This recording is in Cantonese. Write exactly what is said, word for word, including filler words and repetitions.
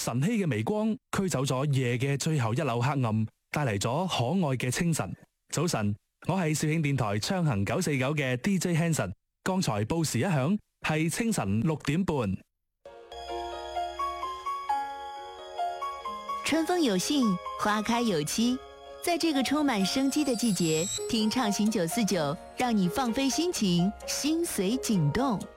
晨曦嘅微光驅走咗夜嘅最後一縷黑暗，帶嚟咗可愛嘅清晨。早晨，我係肇慶電台昌行九四九嘅 D J Hanson。剛才報時一響，係清晨六點半。 春風有信，花開有期。在這個充滿生機的季節，聽暢行九四九，讓你放飛心情，心隨景動。